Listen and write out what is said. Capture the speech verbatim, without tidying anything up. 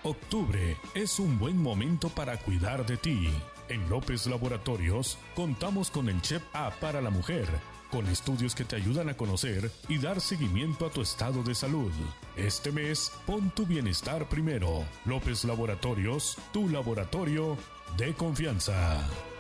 Octubre es un buen momento para cuidar de ti. En López Laboratorios contamos con el Chep A para la mujer, con estudios que te ayudan a conocer y dar seguimiento a tu estado de salud. Este mes, pon tu bienestar primero. López Laboratorios, tu laboratorio de confianza.